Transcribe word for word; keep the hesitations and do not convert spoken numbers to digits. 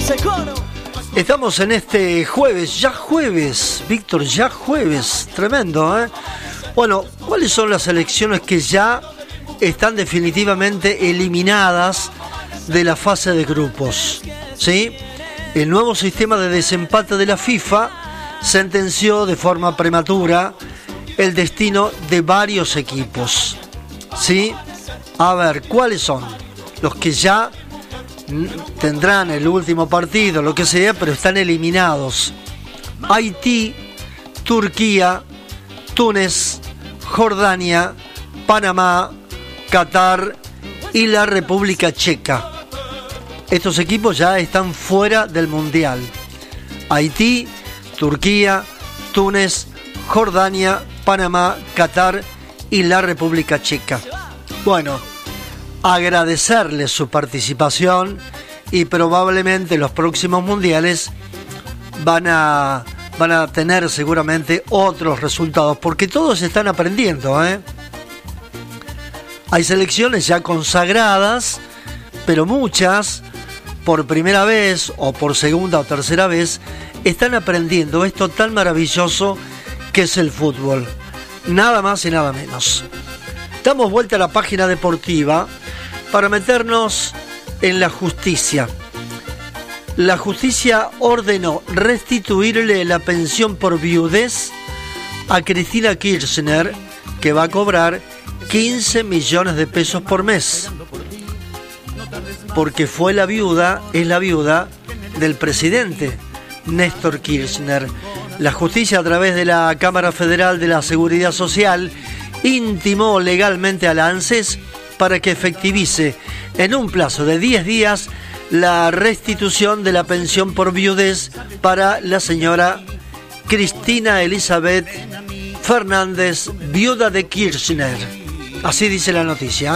Estamos en este jueves, ya jueves, Víctor, ya jueves, tremendo, ¿eh? Bueno, ¿cuáles son las selecciones que ya están definitivamente eliminadas de la fase de grupos? ¿Sí? El nuevo sistema de desempate de la FIFA sentenció de forma prematura el destino de varios equipos. ¿Sí? A ver, ¿cuáles son? Los que ya tendrán el último partido, lo que sea, pero están eliminados: Haití, Turquía, Túnez, Jordania, Panamá, Qatar y la República Checa. Estos equipos ya están fuera del Mundial. Haití, Turquía, Túnez, Jordania, Panamá, Qatar y la República Checa. Bueno, agradecerles su participación y probablemente los próximos mundiales van a, van a tener seguramente otros resultados, porque todos están aprendiendo, ¿eh? Hay selecciones ya consagradas, pero muchas, por primera vez o por segunda o tercera vez, están aprendiendo esto tan maravilloso que es el fútbol. Nada más y nada menos. Damos vuelta a la página deportiva para meternos en la justicia. La justicia ordenó restituirle la pensión por viudez a Cristina Kirchner, que va a cobrar quince millones de pesos por mes, porque fue la viuda, es la viuda del presidente Néstor Kirchner. La justicia, a través de la Cámara Federal de la Seguridad Social, intimó legalmente a la ANSES para que efectivice en un plazo de diez días la restitución de la pensión por viudez para la señora Cristina Elizabeth Fernández, viuda de Kirchner. Así dice la noticia,